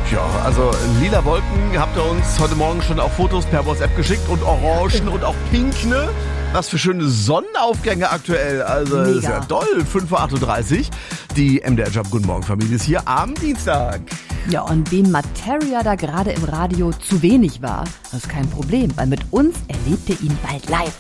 Ja, also lila Wolken habt ihr uns heute Morgen schon auf Fotos per WhatsApp geschickt und Orangen und auch Pink, ne? Was für schöne Sonnenaufgänge aktuell. Also das ist ja toll. 5:38 Uhr. Die MDR Job Guten Morgen Familie ist hier am Dienstag. Ja, und wem Materia da gerade im Radio zu wenig war, das ist kein Problem, weil mit uns erlebt ihr ihn bald live.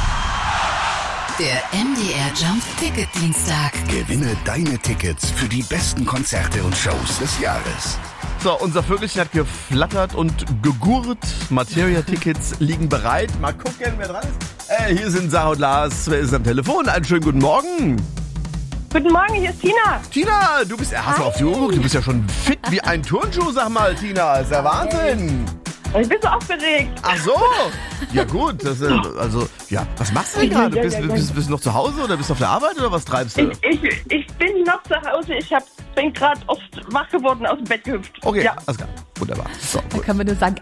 Der MDR Jump Ticket Dienstag. Gewinne deine Tickets für die besten Konzerte und Shows des Jahres. So, unser Vögelchen hat geflattert und gegurrt. Materia-Tickets liegen bereit. Mal gucken, wer dran ist. Hier sind Sarah und Lars. Wer ist am Telefon? Einen schönen guten Morgen. Guten Morgen, hier ist Tina. Tina, du bist, hast du auf die Uhr geguckt? Du bist ja schon fit wie ein Turnschuh, sag mal, Tina. Ist ja Wahnsinn. Ich bin so aufgeregt. Ach so. Ja gut, das, also, ja. Was machst du denn gerade? Bist du noch zu Hause oder bist du auf der Arbeit oder was treibst du? Ich bin noch zu Hause. Bin gerade oft wach geworden, aus dem Bett gehüpft. Okay, ja. alles klar. Wunderbar. So, Da kann man nur sagen,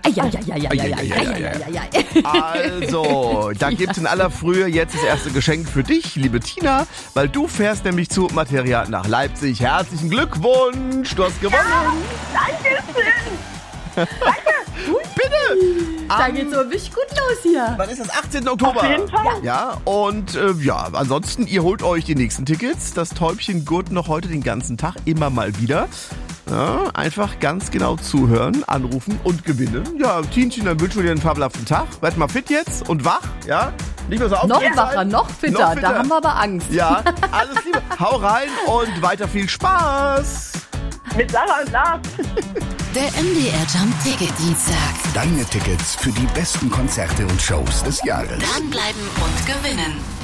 Also, da gibt's in aller Frühe jetzt das erste Geschenk für dich, liebe Tina, weil du fährst nämlich zu Materia nach Leipzig. Herzlichen Glückwunsch, du hast gewonnen. Dankeschön. Bitte. Da geht's so richtig gut los hier. Wann ist das? 18. Oktober. Auf jeden Fall. Ja, und ansonsten, ihr holt euch die nächsten Tickets. Das Täubchen gurt noch heute den ganzen Tag immer mal wieder. Ja, einfach ganz genau zuhören, anrufen und gewinnen. Ja, Tinchen, dann wünschen wir dir einen fabelhaften Tag. Werd mal fit jetzt und wach, ja? Nicht mehr so aufgeregt Noch wacher, sein. noch fitter. Da haben wir aber Angst. Ja, alles Liebe. Hau rein und weiter viel Spaß. Mit Sarah und Lars. Der MDR Jump Ticket Dienstag. Deine Tickets für die besten Konzerte und Shows des Jahres. Dranbleiben und gewinnen.